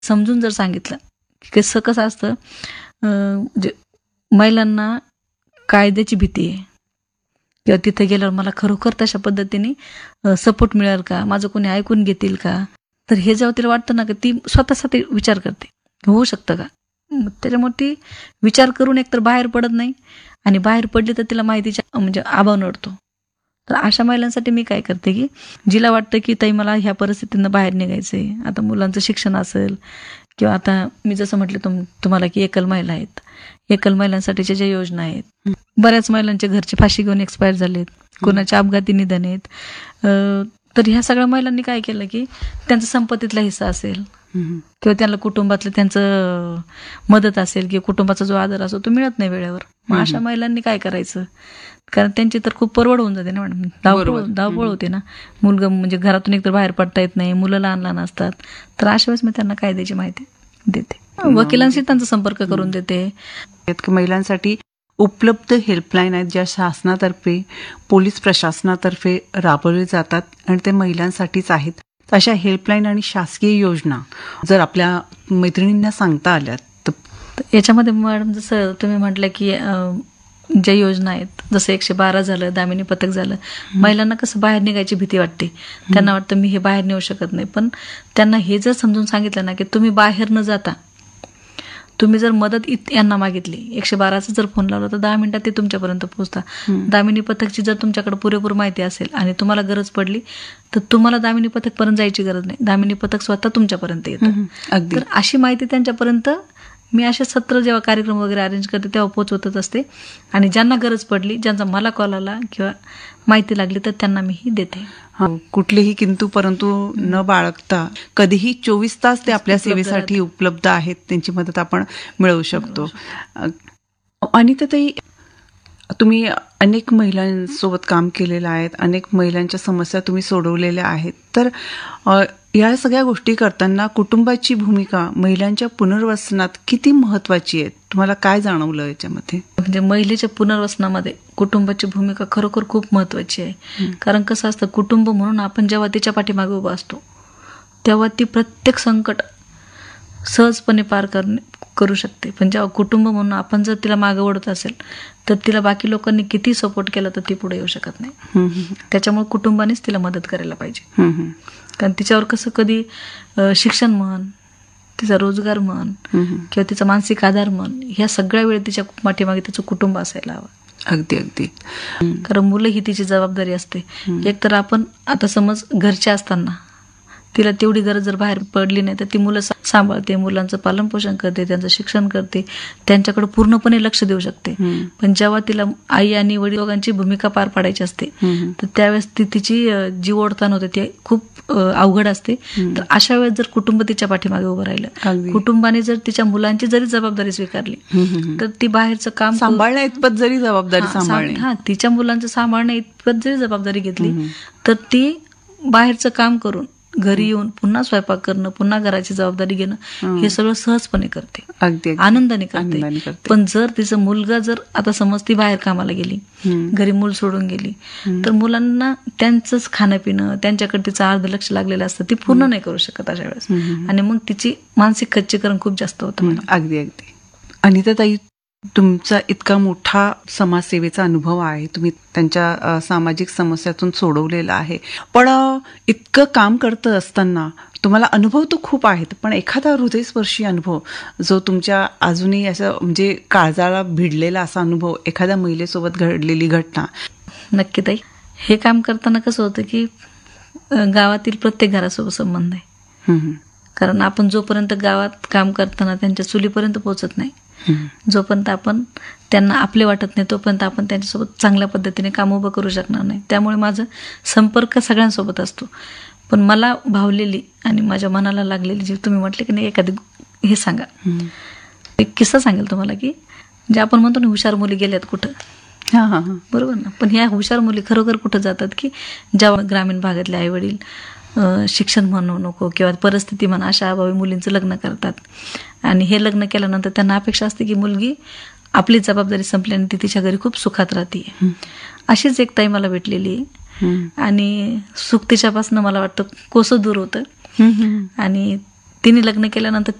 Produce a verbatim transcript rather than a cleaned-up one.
समजून जर सांगितलं की कसं कसं असतं, अं, म्हणजे महिलांना कायद्याची भीती आहे किंवा तिथे गेल्यावर मला खरोखर तशा पद्धतीने सपोर्ट मिळेल का, माझं कोणी ऐकून घेतील का. तर हे जेव्हा तिला वाटतं ना की ती स्वतःसाठी विचार करते, होऊ शकतं का. मग त्याच्यामुळे ती विचार करून एकतर बाहेर पडत नाही, आणि बाहेर पडली तर तिला माहितीचा म्हणजे अभाव नडतो. तर अशा महिलांसाठी मी काय करते की जिला वाटतं की ताई मला ह्या परिस्थितीनं बाहेर निघायचंय, आता मुलांचं शिक्षण असेल किंवा आता मी जसं म्हटलं तुम तुम्हाला की एकल महिला आहेत, एकल महिलांसाठीच्या ज्या योजना आहेत, बऱ्याच महिलांच्या घरचे फाशी घेऊन एक्सपायर झालेत, कोणाचे अपघाती निधन आहेत. अं, तर ह्या सगळ्या महिलांनी काय केलं की त्यांचा संपत्तीतला हिस्सा असेल किंवा त्यांना कुटुंबातलं त्यांचं मदत असेल किंवा कुटुंबाचा जो आधार असतो तो मिळत नाही वेळेवर. मग अशा महिलांनी काय करायचं, कारण त्यांची तर खूप परवड होऊन जाते ना मॅडम, धावपळ धावपळ होते ना. मुलगा म्हणजे घरातून एकतर बाहेर पडता येत नाही, मुलं लहान लहान असतात. तर अशा वेळेस मी त्यांना कायद्याची माहिती देते, वकिलांशी त्यांचा संपर्क करून देते. महिलांसाठी उपलब्ध हेल्पलाईन आहेत ज्या शासनातर्फे पोलीस प्रशासनातर्फे राबवले जातात आणि ते महिलांसाठीच आहेत. अशा हेल्पलाईन आणि शासकीय योजना जर आपल्या मैत्रिणींना सांगता आल्या तर याच्यामध्ये मॅडम जसं तुम्ही म्हटलं की ज्या योजना आहेत, जसं एकशे बारा झालं, दामिनी पथक झालं, महिलांना कसं बाहेर निघायची भीती वाटते, त्यांना वाटतं मी हे बाहेर नेऊ शकत नाही. पण त्यांना हे जर समजून सांगितलं ना की तुम्ही बाहेर न जाता तुम्ही जर मदत यांना मागितली, एकशे बाराचा जर फोन लावला तर दहा मिनिटात ते तुमच्यापर्यंत पोहोचता. दामिनी पथकची जर तुमच्याकडे पुरेपूर माहिती असेल आणि तुम्हाला गरज पडली तर तुम्हाला दामिनी पथक पर्यंत जायची गरज नाही, दामिनी पथक स्वतः तुमच्यापर्यंत येतं. तर अशी माहिती त्यांच्यापर्यंत मी असे सत्र जेव्हा कार्यक्रम वगैरे अरेंज करते तेव्हा पोहोचवतच असते. आणि ज्यांना गरज पडली, ज्यांचा मला कॉल आला किंवा माहिती लागली तर त्यांना मी ही देते. कुठलीही किंतु परंतु न बाळगता कधीही चोवीस तास ते आपल्या सेवेसाठी उपलब्ध आहेत, त्यांची मदत आपण मिळवू शकतो. आणि ताई, तुम्ही अनेक महिलांसोबत काम केलेलं आहे, अनेक महिलांच्या समस्या तुम्ही सोडवलेल्या आहेत. तर या सगळ्या गोष्टी करताना कुटुंबाची भूमिका महिलांच्या पुनर्वसनात किती महत्वाची आहे, तुम्हाला काय जाणवलं याच्यामध्ये? म्हणजे महिलेच्या पुनर्वसनामध्ये कुटुंबाची भूमिका खरोखर खूप महत्वाची आहे. कारण कसं असतं, कुटुंब म्हणून आपण जेव्हा तिच्या पाठीमागे उभा असतो तेव्हा ती प्रत्येक संकट सहजपणे पार करणे करू शकते. पण जेव्हा कुटुंब म्हणून आपण जर तिला मागे ओढत असेल तर तिला बाकी लोकांनी किती सपोर्ट केला तर ती पुढे येऊ शकत नाही. त्याच्यामुळे कुटुंबानेच तिला मदत करायला पाहिजे. कारण तिच्यावर कसं कधी शिक्षण म्हण, तिचा रोजगार म्हण किंवा तिचा मानसिक आधार म्हण, ह्या सगळ्या वेळ तिच्या पाठीमागे तिचं कुटुंब असायला हवं. अगदी अगदी. कारण मुलं ही तिची जबाबदारी असते. एक तर आपण आता समज घरच्या असताना तिला तेवढी गरज जर बाहेर पडली नाही तर ती मुलं सांभाळते, मुलांचं पालनपोषण करते, त्यांचं शिक्षण करते, त्यांच्याकडे पूर्णपणे लक्ष देऊ शकते. पण जेव्हा तिला आई आणि वडील दोघांची भूमिका पार पाडायची असते तर त्यावेळेस ती तिची जी ओढताण होते ते खूप अवघड असते. तर अशा वेळेस जर कुटुंब तिच्या पाठीमागे उभं राहिलं, कुटुंबाने जर तिच्या मुलांची जरी जबाबदारी स्वीकारली तर ती बाहेरचं काम सांभाळण्या इतपत जरी जबाबदारी सांभाळणे हा तिच्या मुलांचं सांभाळण्या इतपत जरी जबाबदारी घेतली तर ती बाहेरचं काम करून घरी येऊन पुन्हा स्वयंपाक करणं, पुन्हा घराची जबाबदारी घेणं हे सगळं सहजपणे करते, अगदी आनंदाने करते. पण जर तिचा मुलगा जर आता समज ती बाहेर कामाला गेली, घरी मूल सोडून गेली, तर मुलांना त्यांचंच खाणं पिणं, त्यांच्याकडे तिचं अर्ध लक्ष लागलेलं असतं, ती पूर्ण नाही करू शकत अशा वेळेस. आणि मग तिची मानसिक खच्चीकरण खूप जास्त होतं. अगदी अगदी. अनिता ताई, तुमचा इतका मोठा समाजसेवेचा अनुभव आहे, तुम्ही त्यांच्या सामाजिक समस्यातून सोडवलेला आहे, पण इतकं काम करत असताना तुम्हाला अनुभव तर खूप आहेत, पण एखादा हृदयस्पर्शी अनुभव जो तुमच्या अजूनही असं म्हणजे काळजाला भिडलेला असा अनुभव, एखाद्या महिलेसोबत घडलेली घटना? नक्की ताई, हे काम करताना कसं होतं की गावातील प्रत्येक घरासोबत संबंध आहे. कारण आपण जोपर्यंत गावात काम करताना त्यांच्या चुलीपर्यंत पोहोचत नाही, जोपर्यंत आपण त्यांना आपले वाटत नाही तोपर्यंत आपण त्यांच्यासोबत चांगल्या पद्धतीने काम उभं करू शकणार नाही. त्यामुळे माझं संपर्क सगळ्यांसोबत असतो. पण मला भावलेली आणि माझ्या मनाला लागलेली जी तुम्ही म्हटले की नाही एखादी हे सांगा, एक किस्सा सांगेल तुम्हाला की जे आपण म्हणतो ना हुशार मुली गेल्यात कुठं, हा हा बरोबर ना. पण ह्या हुशार मुली खरोखर कुठं जातात की जेव्हा ग्रामीण भागातले आई वडील शिक्षण म्हणू नको किंवा परिस्थिती म्हणा अशा अभावी मुलींचं लग्न करतात आणि हे लग्न केल्यानंतर त्यांना अपेक्षा असते की मुलगी आपली जबाबदारी संपल्याने ती तिच्या घरी खूप सुखात राहते. अशीच एक ताई मला भेटलेली आणि सुख तिच्यापासून मला वाटतं कोसं दूर होतं आणि तिने लग्न केल्यानंतर